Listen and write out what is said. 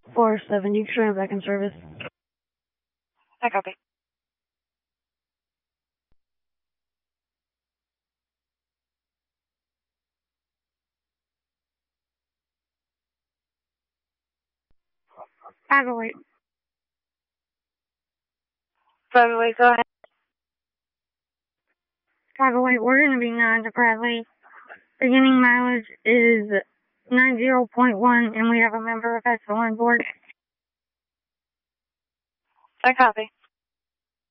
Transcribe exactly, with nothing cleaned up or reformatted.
four seventy, try back in service. I copy. five oh eight. five oh eight, go ahead. five oh eight, we're going to be nine to Bradley. Beginning mileage is ninety point one, and we have a member of Vessel on board. I copy.